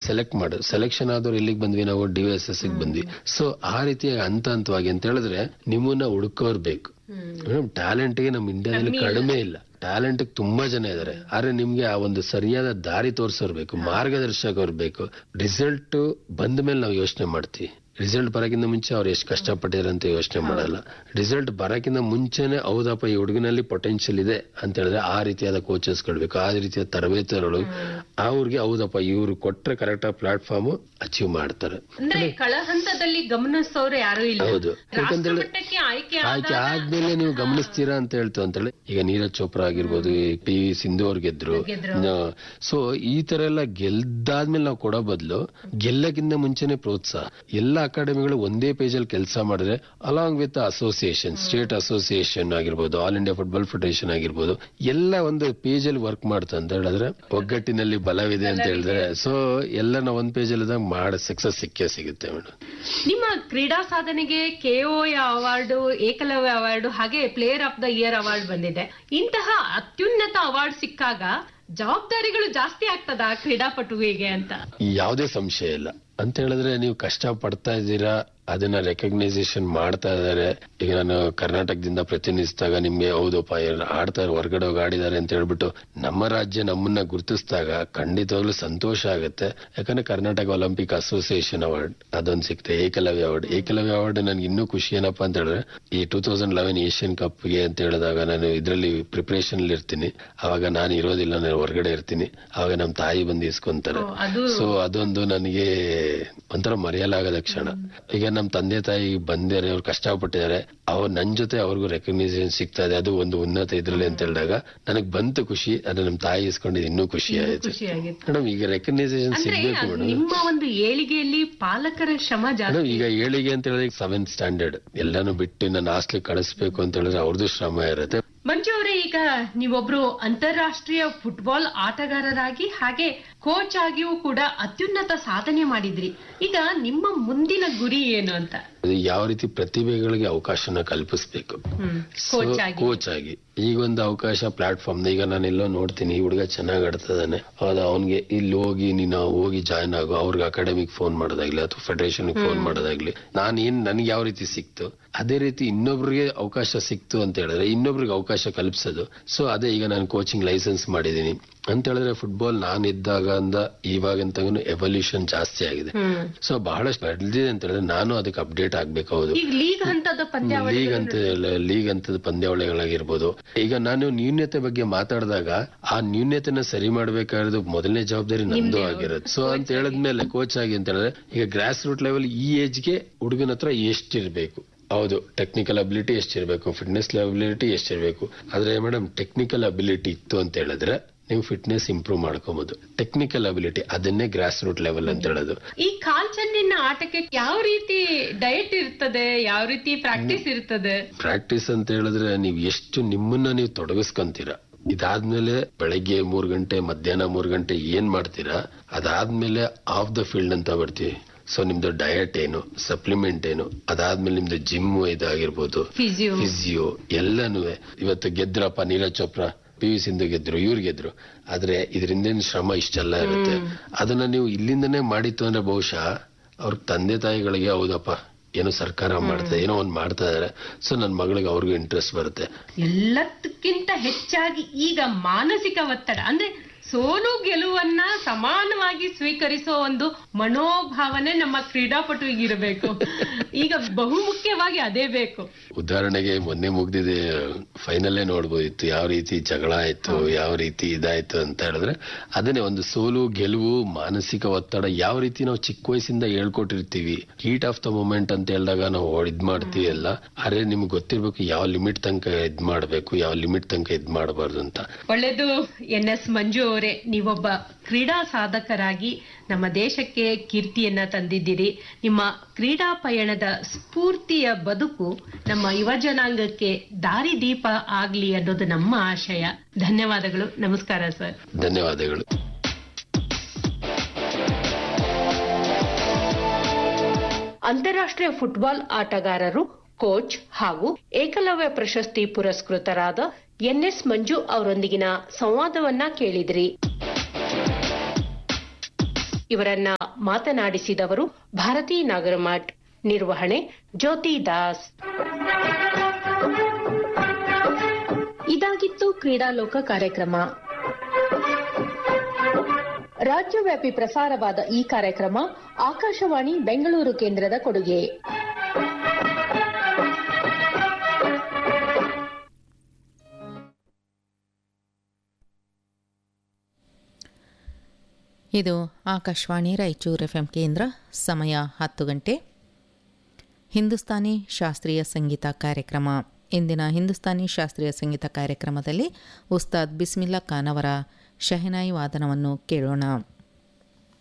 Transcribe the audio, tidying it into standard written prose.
Selection ಆದವ್ರು ಇಲ್ಲಿಗೆ ಬಂದ್ವಿ, ನಾವು DSS ಬಂದ್ವಿ. ಸೊ ಆ ರೀತಿಯಾಗಿ ಹಂತವಾಗಿ ಅಂತ ಹೇಳಿದ್ರೆ ನಿಮ್ಮನ್ನ ಹುಡುಕೋರ್ ಬೇಕು. ಟ್ಯಾಲೆಂಟ್ ಗೆ ನಮ್ ಇಂಡಿಯಾದಲ್ಲಿ ಕಡಿಮೆ ಇಲ್ಲ, ಟ್ಯಾಲೆಂಟ್ ತುಂಬಾ ಜನ ಇದಾರೆ. ಆದ್ರೆ ನಿಮ್ಗೆ ಆ ಒಂದು ಸರಿಯಾದ ದಾರಿ ತೋರ್ಸೋರ್ ಬೇಕು, ಮಾರ್ಗದರ್ಶಕರು ಬೇಕು. ರಿಸಲ್ಟ್ ಬಂದ ಮೇಲೆ ನಾವು ಯೋಚನೆ ಮಾಡ್ತೀವಿ. ರಿಸಲ್ಟ್ ಬರಕ್ಕಿಂತ ಮುಂಚೆ ಅವ್ರು ಎಷ್ಟು ಕಷ್ಟಪಟ್ಟಿದ್ದಾರೆ ಅಂತ ಯೋಚನೆ ಮಾಡಲ್ಲ. ರಿಸಲ್ಟ್ ಬರಕ್ಕಿಂತ ಮುಂಚೆನೆ ಹೌದಪ್ಪ ಈ ಹುಡುಗನಲ್ಲಿ ಪೊಟೆನ್ಶಿಯಲ್ ಇದೆ ಅಂತ ಹೇಳಿದ್ರೆ ಆ ರೀತಿಯಾದ ಕೋಚಸ್ ಗಳು, ಆ ರೀತಿಯ ತರಬೇತಿಗಳು ಅವ್ರಿಗೆ ಹೌದಪ್ಪ ಇವ್ರು ಕೊಟ್ರೆ ಕರೆಕ್ಟ್ ಆಗಿ ಪ್ಲಾಟ್ಫಾರ್ಮ್ ಅಚೀವ್ ಮಾಡ್ತಾರೆ. ಕಳ ಹಂತದಲ್ಲಿ ಗಮನಿಸೋರು ಯಾರು ಇಲ್ಲ. ಹೌದು, ಯಾಕಂತೇಳಿ ಆಯ್ಕೆ ಆದ್ಮೇಲೆ ನೀವು ಗಮನಿಸ್ತೀರಾ ಅಂತ ಹೇಳ್ತು ಅಂತೇಳಿ. ಈಗ ನೀರಜ್ ಚೋಪ್ರಾ ಆಗಿರ್ಬೋದು, PV ಸಿಂಧು ಅವ್ರು ಗೆದ್ರು. ಸೊ ಈ ತರ ಎಲ್ಲ ಗೆದ್ದಾದ್ಮೇಲೆ ನಾವು ಕೊಡೋ ಬದಲು ಗೆಲ್ಲಕ್ಕಿಂತ ಮುಂಚೆನೆ ಪ್ರೋತ್ಸಾಹ. ಎಲ್ಲ ಅಕಾಡೆಮಿಗಳು ಒಂದೇ ಪೇಜ್ ಅಲ್ಲಿ ಕೆಲಸ ಮಾಡಿದ್ರೆ along with association, state association ಆಗಿರ್ಬೋದು, ಆಲ್ ಇಂಡಿಯಾ ಫುಟ್ಬಾಲ್ ಫೆಡರೇಷನ್ ಆಗಿರ್ಬೋದು, ಎಲ್ಲ ಒಂದು ಪೇಜ್ ಅಲ್ಲಿ ವರ್ಕ್ ಮಾಡ್ತಾ ಅಂತ ಹೇಳಿದ್ರೆ ಒಗ್ಗಟ್ಟಿನಲ್ಲಿ ಬಲವಿದೆ ಅಂತ ಹೇಳಿದ್ರೆ ಸೊ ಎಲ್ಲ ನಾವು ಒಂದ್ ಪೇಜ್ ಅಲ್ಲಿ ಮಾಡಿ ಸಕ್ಸಸ್ ಸಿಗುತ್ತೆ ಮೇಡಮ್. ನಿಮ್ಮ ಕ್ರೀಡಾ ಸಾಧನೆಗೆ KOA ಅವಾರ್ಡ್, ಏಕಲವ್ಯ ಅವಾರ್ಡ್, ಹಾಗೆ player of the year award ಬಂದಿದೆ. ಇಂತಹ ಅತ್ಯುನ್ನತ ಅವಾರ್ಡ್ ಸಿಕ್ಕಾಗ ಜವಾಬ್ದಾರಿಗಳು ಜಾಸ್ತಿ ಆಗ್ತದ ಕ್ರೀಡಾಪಟುವಿಗೆ ಅಂತ? ಯಾವುದೇ ಸಂಶಯ ಇಲ್ಲ. ಅಂತ ಹೇಳಿದ್ರೆ ನೀವು ಕಷ್ಟ ಪಡ್ತಾ ಇದ್ದೀರಾ, ಅದನ್ನ ರೆಕಗ್ನೈಸೇಷನ್ ಮಾಡ್ತಾ ಇದಾರೆ. ಈಗ ನಾನು ಕರ್ನಾಟಕದಿಂದ ಪ್ರತಿನಿಧಿಸಿದಾಗ ನಿಮ್ಗೆ ಹೌದಪ್ಪ ಆಡ್ತಾರೆ, ಹೊರಗಡೆ ಹೋಗಿ ಆಡಿದ್ದಾರೆ ಅಂತ ಹೇಳ್ಬಿಟ್ಟು ನಮ್ಮ ರಾಜ್ಯ ನಮ್ಮನ್ನ ಗುರುತಿಸಿದಾಗ ಖಂಡಿತವಾಗ್ಲೂ ಸಂತೋಷ ಆಗುತ್ತೆ. ಯಾಕಂದ್ರೆ ಕರ್ನಾಟಕ ಒಲಿಂಪಿಕ್ ಅಸೋಸಿಯೇಷನ್ ಅವಾರ್ಡ್ ಅದೊಂದು ಸಿಕ್ತೆ. ಏಕಲವ್ಯ ಅವಾರ್ಡ್ ನನ್ಗೆ ಇನ್ನೂ ಖುಷಿ ಏನಪ್ಪಾ ಅಂತ ಹೇಳಿದ್ರೆ ಈ 2011 ಏಷ್ಯನ್ ಕಪ್ ಗೆ ಅಂತ ಹೇಳಿದಾಗ ನಾನು ಇದ್ರಲ್ಲಿ ಪ್ರಿಪರೇಷನ್ ಅಲ್ಲಿ ಇರ್ತೀನಿ. ಅವಾಗ ನಾನು ಇರೋದಿಲ್ಲ, ನಾನು ಹೊರಗಡೆ ಇರ್ತೀನಿ. ಅವಾಗ ನಮ್ ತಾಯಿ ಬಂದು ಇಸ್ಕೊಂತಾರೆ. ಸೊ ಅದೊಂದು ನನಗೆ ಒಂಥರ ಮರೆಯಲಾಗದ ಕ್ಷಣ. ಈಗ ನಮ್ ತಂದೆ ತಾಯಿ ಬಂದಿದ್ದಾರೆ, ಅವ್ರು ಕಷ್ಟಪಟ್ಟಿದ್ದಾರೆ, ಅವ್ರು ನನ್ ಜೊತೆ ಅವ್ರಿಗೂ ರೆಕಗ್ನೈಸೇಷನ್ ಸಿಗ್ತಾ ಇದೆ, ಅದು ಒಂದು ಉನ್ನತ ಇದ್ರಲ್ಲಿ ಅಂತ ಹೇಳಿದಾಗ ನನಗ್ ಬಂತು ಖುಷಿ. ಅದು ನಮ್ ತಾಯಿ ಇಸ್ಕೊಂಡಿದ್ದು ಇನ್ನೂ ಖುಷಿ ಆಯ್ತು ಮೇಡಮ್. ಈಗ ರೆಕಗ್ನೈಸೇಷನ್ ಸಿಗ್ಬೇಕು ಮೇಡಮ್. ನಿಮ್ಮ ಒಂದು ಏಳಿಗೆಯಲ್ಲಿ ಪಾಲಕರ ಶ್ರಮ ಜಾಸ್ತಿ. ಈಗ ಏಳಿಗೆ ಅಂತ ಹೇಳಿದ್ರೆ 7th ಸ್ಟ್ಯಾಂಡರ್ಡ್ ಎಲ್ಲಾನು ಬಿಟ್ಟು ನನ್ನ ಹಾಸ್ಟೆಲ್ ಕಳಿಸ್ಬೇಕು ಅಂತ ಹೇಳಿದ್ರೆ ಅವ್ರದ್ದು ಶ್ರಮ ಇರುತ್ತೆ. ಮಂಜು ಅವರೇ, ಈಗ ನೀವೊಬ್ರು ಅಂತಾರಾಷ್ಟ್ರೀಯ ಫುಟ್ಬಾಲ್ ಆಟಗಾರರಾಗಿ ಹಾಗೆ ಕೋಚ್ ಆಗಿಯೂ ಕೂಡ ಅತ್ಯುನ್ನತ ಸಾಧನೆ ಮಾಡಿದ್ರಿ. ಈಗ ನಿಮ್ಮ ಮುಂದಿನ ಗುರಿ ಏನು ಅಂತ? ಯಾವ ರೀತಿ ಪ್ರತಿಭೆಗಳಿಗೆ ಅವಕಾಶನ ಕಲ್ಪಿಸ್ಬೇಕು ಕೋಚ್ ಆಗಿ. ಈಗ ಒಂದು ಅವಕಾಶ ಪ್ಲಾಟ್ಫಾರ್ಮ್, ಈಗ ನಾನೆಲ್ಲೋ ನೋಡ್ತೀನಿ ಈ ಹುಡುಗ ಚೆನ್ನಾಗ್ ಆಡ್ತದಾನೆ, ಹೌದಾ, ಅವ್ನಿಗೆ ಇಲ್ಲಿ ಹೋಗಿ ನೀನು ಹೋಗಿ ಜಾಯ್ನ್ ಆಗು, ಅವ್ರಿಗೆ ಅಕಾಡೆಮಿಕ್ ಫೋನ್ ಮಾಡೋದಾಗ್ಲಿ ಅಥವಾ ಫೆಡರೇಷನ್ ಫೋನ್ ಮಾಡೋದಾಗ್ಲಿ, ನನ್ಗೆ ಯಾವ ರೀತಿ ಸಿಕ್ತು ಅದೇ ರೀತಿ ಇನ್ನೊಬ್ರಿಗೆ ಅವಕಾಶ ಸಿಕ್ತು ಅಂತ ಹೇಳಿದ್ರೆ ಇನ್ನೊಬ್ರಿಗೆ ಅವಕಾಶ ಕಲ್ಪಿಸೋದು. ಸೊ ಅದೇ ಈಗ ನಾನು ಕೋಚಿಂಗ್ ಲೈಸೆನ್ಸ್ ಮಾಡಿದೀನಿ ಅಂತ ಹೇಳಿದ್ರೆ ಫುಟ್ಬಾಲ್ ನಾನು ಇದ್ದಾಗ ಇವಾಗಂತ ಎವಲ್ಯೂಷನ್ ಜಾಸ್ತಿ ಆಗಿದೆ. ಸೊ ಬಹಳಷ್ಟು ಬೆಳೆದಿದೆ ಅಂತ ಹೇಳಿದ್ರೆ ನಾನು ಅದಕ್ಕೆ ಅಪ್ಡೇಟ್ ಆಗ್ಬೇಕು. ಹೌದು, ಲೀಗ್ ಹಂತದ ಪಂದ್ಯಾವಳಿಗಳಾಗಿರ್ಬೋದು. ಈಗ ನಾನು ನ್ಯೂನ್ಯತೆ ಬಗ್ಗೆ ಮಾತಾಡಿದಾಗ ಆ ನ್ಯೂನ್ಯತೆನ ಸರಿ ಮಾಡ್ಬೇಕಾಗಿರೋದು ಮೊದಲನೇ ಜವಾಬ್ದಾರಿ ನಂದು ಆಗಿರೋದು. ಸೊ ಅಂತ ಹೇಳಿದ್ಮೇಲೆ ಕೋಚ್ ಆಗಿ ಅಂತ ಹೇಳಿದ್ರೆ ಈಗ ಗ್ರಾಸ್ ರೂಟ್ ಲೆವೆಲ್ ಈ ಏಜ್ಗೆ ಹುಡುಗನ ಹತ್ರ ಎಷ್ಟಿರ್ಬೇಕು, ಹೌದು, ಟೆಕ್ನಿಕಲ್ ಅಬಿಲಿಟಿ ಎಷ್ಟಿರ್ಬೇಕು, ಫಿಟ್ನೆಸ್ ಅಬಿಲಿಟಿ ಎಷ್ಟಿರ್ಬೇಕು. ಆದ್ರೆ ಮೇಡಮ್ ಟೆಕ್ನಿಕಲ್ ಅಬಿಲಿಟಿ ಇತ್ತು ಅಂತ ಹೇಳಿದ್ರೆ ನೀವು ಫಿಟ್ನೆಸ್ ಇಂಪ್ರೂವ್ ಮಾಡ್ಕೋಬಹುದು. ಟೆಕ್ನಿಕಲ್ ಅಬಿಲಿಟಿ ಅದನ್ನೇ ಗ್ರಾಸ್ ರೂಟ್ ಲೆವೆಲ್ ಅಂತ ಹೇಳೋದು. ಈ ಕಾಲ್ಚೆಂಡಿನ ಆಟಕ್ಕೆ ಯಾವ ರೀತಿ ಡಯಟ್ ಇರ್ತದೆ, ಯಾವ ರೀತಿ ಪ್ರಾಕ್ಟೀಸ್ ಇರ್ತದೆ? ಪ್ರಾಕ್ಟೀಸ್ ಅಂತ ಹೇಳಿದ್ರೆ ನೀವು ಎಷ್ಟು ನಿಮ್ಮನ್ನ ನೀವು ತೊಡಗಿಸ್ಕೊಂತೀರಾ. ಇದಾದ್ಮೇಲೆ ಬೆಳಗ್ಗೆ 3 ಗಂಟೆ ಮಧ್ಯಾಹ್ನ 3 ಗಂಟೆ ಏನ್ ಮಾಡ್ತೀರಾ, ಅದಾದ್ಮೇಲೆ ಆಫ್ ದ ಫೀಲ್ಡ್ ಅಂತ ಬರ್ತೀವಿ. ಸೊ ನಿಮ್ದು ಡಯಟ್ ಏನು, ಸಪ್ಲಿಮೆಂಟ್ ಏನು, ಅದಾದ್ಮೇಲೆ ನಿಮ್ದು ಜಿಮ್ ಇದಾಗಿರ್ಬೋದು, ಫಿಸಿಯೋ ಎಲ್ಲನೂ. ಇವತ್ತು ಗೆದ್ರಪ್ಪ ನೀರಜ್ ಚೋಪ್ರಾ, PV ಸಿಂಧು ಗೆದ್ರು, ಇವ್ರು ಗೆದ್ರು, ಆದ್ರೆ ಇದರಿಂದ ಶ್ರಮ ಇಷ್ಟೆಲ್ಲ ಇರುತ್ತೆ. ಅದನ್ನ ನೀವು ಇಲ್ಲಿಂದನೇ ಮಾಡಿತ್ತು ಅಂದ್ರೆ ಬಹುಶಃ ಅವ್ರ ತಂದೆ ತಾಯಿಗಳಿಗೆ ಹೌದಪ್ಪ ಏನೋ ಸರ್ಕಾರ ಮಾಡ್ತಾರೆ, ಏನೋ ಒಂದ್ ಮಾಡ್ತಾ ಇದಾರೆ, ಸೊ ನನ್ ಮಗಳಿಗೆ ಅವ್ರಿಗೂ ಇಂಟ್ರೆಸ್ಟ್ ಬರುತ್ತೆ. ಎಲ್ಲದಕ್ಕಿಂತ ಹೆಚ್ಚಾಗಿ ಈಗ ಮಾನಸಿಕ ಒತ್ತಡ ಅಂದ್ರೆ ಸೋಲು ಗೆಲುವನ್ನ ಸಮಾನವಾಗಿ ಸ್ವೀಕರಿಸೋ ಒಂದು ಮನೋಭಾವನೆ ನಮ್ಮ ಕ್ರೀಡಾಪಟುವಿಗಿರಬೇಕು. ಈಗ ಬಹುಮುಖ್ಯವಾಗಿ ಅದೇ ಬೇಕು. ಉದಾಹರಣೆಗೆ ಮೊನ್ನೆ ಮುಗ್ದಿದೆ ಫೈನಲ್ಲೇ ನೋಡ್ಬೋದಿತ್ತು ಯಾವ ರೀತಿ ಜಗಳ ಆಯ್ತು, ಯಾವ ರೀತಿ ಇದಾಯ್ತು ಅಂತ ಹೇಳಿದ್ರೆ ಅದನ್ನೇ ಒಂದು ಸೋಲು ಗೆಲುವು ಮಾನಸಿಕ ಒತ್ತಡ ಯಾವ ರೀತಿ ನಾವು ಚಿಕ್ಕ ವಯಸ್ಸಿಂದ ಹೇಳ್ಕೊಟ್ಟಿರ್ತೀವಿ. ಹೀಟ್ ಆಫ್ ದ ಮೂಮೆಂಟ್ ಅಂತ ಹೇಳಿದಾಗ ನಾವು ಇದ್ ಮಾಡ್ತೀವಿ ಎಲ್ಲ. ಆದ್ರೆ ನಿಮ್ಗೆ ಗೊತ್ತಿರ್ಬೇಕು ಯಾವ ಲಿಮಿಟ್ ತನಕ ಇದ್ ಮಾಡ್ಬೇಕು, ಯಾವ ಲಿಮಿಟ್ ತನಕ ಇದ್ ಮಾಡಬಾರ್ದು ಅಂತ. ಒಳ್ಳೆದು NS ಮಂಜು ಅವರೇ, ನೀವೊಬ್ಬ ಕ್ರೀಡಾ ಸಾಧಕರಾಗಿ ನಮ್ಮ ದೇಶಕ್ಕೆ ಕೀರ್ತಿಯನ್ನ ತಂದಿದ್ದೀರಿ. ನಿಮ್ಮ ಕ್ರೀಡಾ ಪಯಣದ ಸ್ಫೂರ್ತಿಯ ಬದುಕು ನಮ್ಮ ಯುವ ಜನಾಂಗಕ್ಕೆ ದಾರಿದೀಪ ಆಗ್ಲಿ ಅನ್ನೋದು ನಮ್ಮ ಆಶಯ. ಧನ್ಯವಾದಗಳು. ನಮಸ್ಕಾರ ಸರ್. ಧನ್ಯವಾದಗಳು. ಅಂತಾರಾಷ್ಟ್ರೀಯ ಫುಟ್ಬಾಲ್ ಆಟಗಾರರು, ಕೋಚ್ ಹಾಗೂ ಏಕಲವ್ಯ ಪ್ರಶಸ್ತಿ ಪುರಸ್ಕೃತರಾದ NS ಮಂಜು ಅವರೊಂದಿಗಿನ ಸಂವಾದವನ್ನ ಕೇಳಿದ್ರಿ. ಇವರನ್ನ ಮಾತನಾಡಿಸಿದವರು ಭಾರತಿ ನಾಗರಮಠ್. ನಿರ್ವಹಣೆ ಜ್ಯೋತಿ ದಾಸ್. ಇದಾಗಿತ್ತು ಕ್ರೀಡಾಲೋಕ ಕಾರ್ಯಕ್ರಮ. ರಾಜ್ಯವ್ಯಾಪಿ ಪ್ರಸಾರವಾದ ಈ ಕಾರ್ಯಕ್ರಮ ಆಕಾಶವಾಣಿ ಬೆಂಗಳೂರು ಕೇಂದ್ರದ ಕೊಡುಗೆ. ಇದು ಆಕಾಶವಾಣಿ ರಾಯಚೂರು ಎಫ್ಎಂ ಕೇಂದ್ರ. ಸಮಯ 10 ಗಂಟೆ. ಹಿಂದೂಸ್ತಾನಿ ಶಾಸ್ತ್ರೀಯ ಸಂಗೀತ ಕಾರ್ಯಕ್ರಮ. ಇಂದಿನ ಹಿಂದೂಸ್ತಾನಿ ಶಾಸ್ತ್ರೀಯ ಸಂಗೀತ ಕಾರ್ಯಕ್ರಮದಲ್ಲಿ ಉಸ್ತಾದ್ ಬಿಸ್ಮಿಲ್ಲಾ ಖಾನ್ ಅವರ ಶಹನಾಯಿ ವಾದನವನ್ನು ಕೇಳೋಣ.